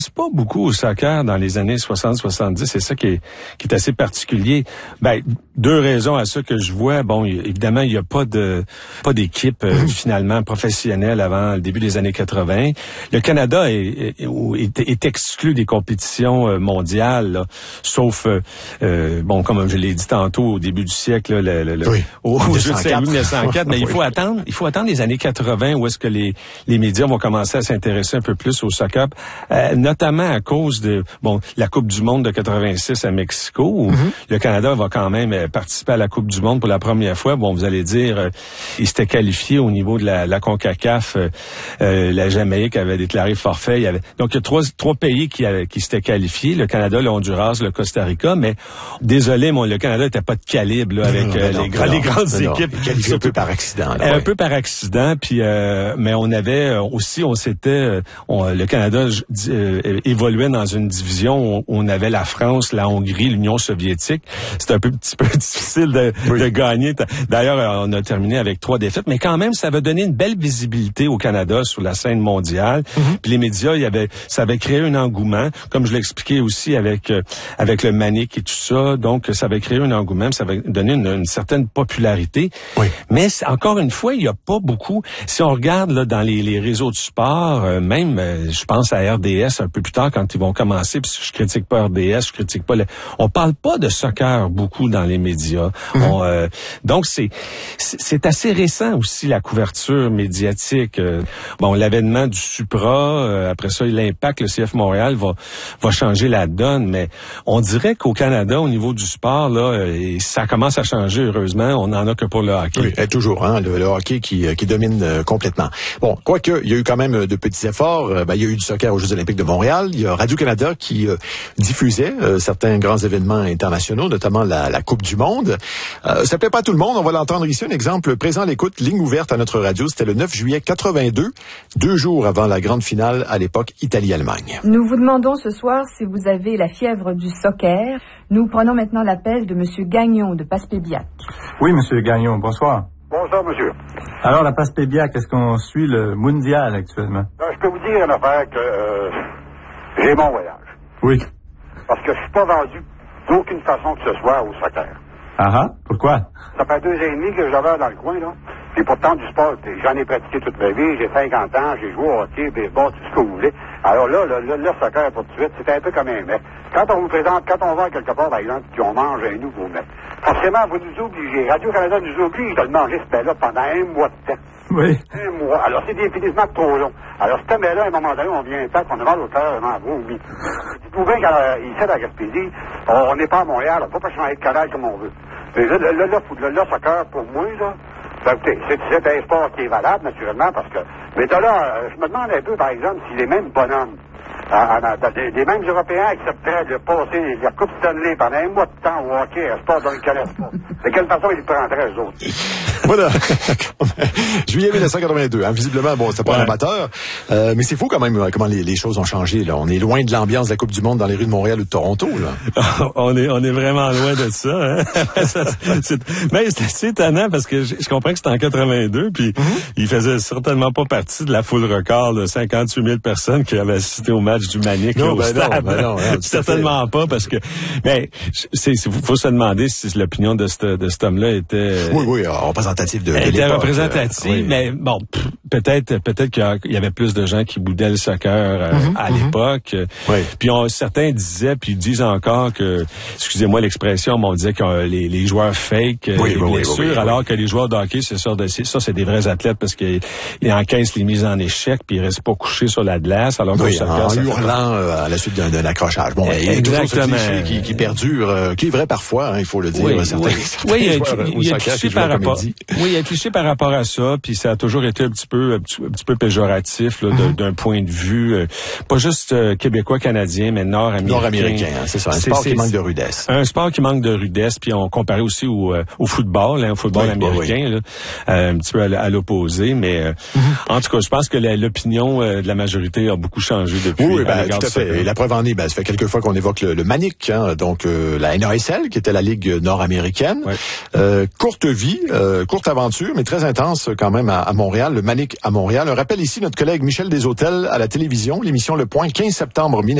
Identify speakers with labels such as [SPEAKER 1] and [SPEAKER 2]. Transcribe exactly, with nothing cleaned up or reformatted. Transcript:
[SPEAKER 1] C'est pas beaucoup au soccer dans les années soixante soixante-dix, c'est ça qui est, qui est assez particulier. Ben, deux raisons à ça que je vois. Bon, évidemment, il y a pas de pas d'équipe euh, finalement professionnelle avant le début des années quatre-vingts. Le Canada est, est, est, est exclu des compétitions mondiales, là, sauf euh, euh, bon, comme je l'ai dit tantôt au début du siècle, là, le, le,
[SPEAKER 2] oui.
[SPEAKER 1] au, au Jeux de Saint-Louis mille neuf cent quatre. Mais oui. il faut attendre, il faut attendre les années quatre-vingts où est-ce que les les médias vont commencer à s'intéresser un peu plus au soccer. Euh, notamment à cause de bon la Coupe du monde de quatre-vingt-six à Mexico, où mm-hmm. le Canada va quand même participer à la Coupe du monde pour la première fois. Bon, vous allez dire, euh, il s'était qualifié au niveau de la, la CONCACAF. Euh, euh, la Jamaïque avait déclaré forfait. Il y avait, donc, il y a trois, trois pays qui, avaient, qui s'étaient qualifiés, le Canada, le Honduras, le Costa Rica, mais désolé, mon, le Canada n'était pas de calibre là, avec non, euh, non, les, non, les grandes
[SPEAKER 2] non,
[SPEAKER 1] équipes.
[SPEAKER 2] Non, qualifié un peu par accident. Là,
[SPEAKER 1] un
[SPEAKER 2] ouais.
[SPEAKER 1] peu par accident, puis euh, mais on avait aussi, on s'était, on, le Canada euh, évoluait dans une division où on avait la France, la Hongrie, l'Union soviétique. C'était un peu, petit peu difficile de, oui. de gagner. D'ailleurs, on a terminé avec trois défaites, mais quand même, ça va donner une belle visibilité au Canada sur la scène mondiale. Mm-hmm. Puis les médias, il y avait, ça avait créé un engouement, comme je l'expliquais aussi avec euh, avec le Manic et tout ça. Donc, ça avait créé un engouement, ça avait donné une, une certaine popularité. Oui. Mais encore une fois, il y a pas beaucoup. Si on regarde là dans les, les réseaux de sport, euh, même, euh, je pense à R D S un peu plus tard quand ils vont commencer. Puis je critique pas R D S, je critique pas. Le... On parle pas de soccer beaucoup dans les médias. Mm-hmm. On, euh, donc c'est, c'est c'est assez récent aussi la couverture médiatique. Euh, bon, l'avènement du Supra, euh, après ça l'Impact, le C F Montréal va va changer la donne. Mais on dirait qu'au Canada, au niveau du sport là, euh, ça commence à changer heureusement. On n'en a que pour le hockey.
[SPEAKER 2] Oui, toujours hein, le, le hockey qui qui domine euh, complètement. Bon, quoique il y a eu quand même de petits efforts. Euh, ben, il y a eu du soccer aux Jeux Olympiques de Montréal. Il y a Radio-Canada qui euh, diffusait euh, certains grands événements internationaux, notamment la, la Coupe du monde. Euh, ça plaît pas à tout le monde. On va l'entendre ici. Un exemple présent à l'écoute, ligne ouverte à notre radio. C'était le neuf juillet quatre-vingt-deux, deux jours avant la grande finale à l'époque Italie-Allemagne.
[SPEAKER 3] Nous vous demandons ce soir si vous avez la fièvre du soccer. Nous prenons maintenant l'appel de Monsieur Gagnon de Passepébiac.
[SPEAKER 4] Oui, Monsieur Gagnon, bonsoir.
[SPEAKER 5] Bonsoir, monsieur.
[SPEAKER 4] Alors, la Passepébiac, est-ce qu'on suit le mondial actuellement?
[SPEAKER 5] Ben, je peux vous dire une affaire que euh, j'ai mon voyage.
[SPEAKER 4] Oui.
[SPEAKER 5] Parce que je suis pas vendu d'aucune façon que ce soit au soccer.
[SPEAKER 4] Ah ah, pourquoi?
[SPEAKER 5] Ça fait deux ans et demi que j'avais dans le coin, là. Puis pourtant du sport, j'en ai pratiqué toute ma vie, j'ai cinquante ans, j'ai joué au hockey, baseball, tout ce que vous voulez. Alors là, le, le, le soccer, pour tout de suite, c'était un peu comme un mets. Quand on vous présente, quand on va quelque part, par exemple, puis on mange un nouveau mets, forcément, vous nous obligez, Radio-Canada nous oblige de le manger ce mets-là pendant un mois de temps.
[SPEAKER 4] Oui.
[SPEAKER 5] Un mois. Alors, c'est définitivement trop long. Alors, ce mets-là, à un moment donné, on vient un temps qu'on a mal au cœur, on en vomi. Dites-vous bien qu'ici, à la Gaspésie, on n'est pas à Montréal, on ne peut pas changer de canal comme on veut. Mais là, le, le, le, le soccer, pour moi, là, ben, écoutez, c'est, c'est un sport qui est valable, naturellement, parce que... Mais de là, je me demande un peu, par exemple, si les mêmes bonhommes, à, à, à, les, les mêmes Européens accepteraient de passer la Coupe Stanley pendant un mois de temps au hockey, un sport dont ils ne connaissent pas. De quelle façon ils le prendraient, eux autres?
[SPEAKER 2] Voilà. Juillet mille neuf cent quatre-vingt-deux. Hein. Visiblement, bon, c'est pas ouais. un amateur. Euh, mais c'est fou quand même comment les, les choses ont changé. Là. On est loin de l'ambiance de la Coupe du monde dans les rues de Montréal ou de Toronto. Là.
[SPEAKER 1] on est on est vraiment loin de ça. Hein? ça c'est, mais c'est assez étonnant parce que je, je comprends que c'était en quatre-vingt-deux, puis mm-hmm. il faisait certainement pas partie de la foule record de cinquante-huit mille personnes qui avaient assisté au match du Manic non, là, au ben stade. Non, ben non, non, certainement pas parce que... Mais il faut se demander si l'opinion de, ce, de cet homme-là était...
[SPEAKER 2] Oui, oui, représentatif de, de
[SPEAKER 1] était
[SPEAKER 2] l'époque.
[SPEAKER 1] représentatif, euh, oui. Mais bon, pff, peut-être peut-être qu'il y avait plus de gens qui boudaient le soccer euh, mm-hmm, à mm-hmm. l'époque. Oui. Puis on, certains disaient, puis disent encore que, excusez-moi l'expression, mais on disait que euh, les, les joueurs fake, euh, oui, les oui, blessures, oui, oui, oui. alors que les joueurs de hockey, c'est ça, ça c'est des vrais athlètes parce qu'ils encaissent les mises en échec, puis ils restent pas couchés sur la glace. Alors
[SPEAKER 2] oui,
[SPEAKER 1] soccer,
[SPEAKER 2] en hurlant euh, à la suite d'un, d'un accrochage. Bon, il y a toujours ce cliché qui, qui perdure, euh, qui est vrai parfois, hein, il faut le dire.
[SPEAKER 1] Oui,
[SPEAKER 2] certains,
[SPEAKER 1] oui.
[SPEAKER 2] certains
[SPEAKER 1] oui il y a,
[SPEAKER 2] joueurs,
[SPEAKER 1] il y a cliché par rapport. Oui, il y a cliché par rapport à ça, puis ça a toujours été un petit peu, un petit, un petit peu péjoratif là, de, mm-hmm. d'un point de vue, euh, pas juste euh, québécois, canadien, mais nord-américain.
[SPEAKER 2] Nord-américain, hein, c'est ça. Un c'est, sport c'est, qui manque de rudesse.
[SPEAKER 1] Un sport qui manque de rudesse, puis on comparait aussi au, euh, au football, hein, au football oui, américain, oui. Là, euh, un petit peu à, à l'opposé, mais euh, mm-hmm. en tout cas, je pense que la, l'opinion euh, de la majorité a beaucoup changé depuis.
[SPEAKER 2] Oui, ben, tout à fait. Et la preuve en est, ben, ça fait quelques fois qu'on évoque le, le Manic, hein, donc euh, la N A S L, qui était la ligue nord-américaine. Oui. Euh, courte vie, euh, courte aventure, mais très intense quand même à, à Montréal, le Manic à Montréal. Un rappel ici, notre collègue Michel Desautels à la télévision, l'émission Le Point, quinze septembre